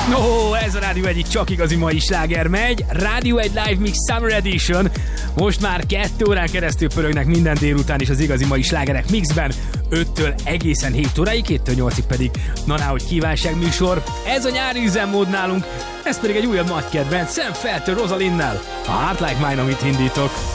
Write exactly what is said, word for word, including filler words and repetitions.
No, ez a Rádió egyik csak igazi mai sláger megy. Rádió egy Live Mix Summer Edition. Most már kettő órán keresztül pörögnek minden délután is az igazi mai slágerek mixben. öttől egészen hét óráig, héttől nyolcig pedig naná, hogy kívánság műsor. Ez a nyári üzemmód nálunk, ez pedig egy újabb nagy kedvenc, Sam Feltől Rosalinnel. A Heart Like Mine, amit indítok.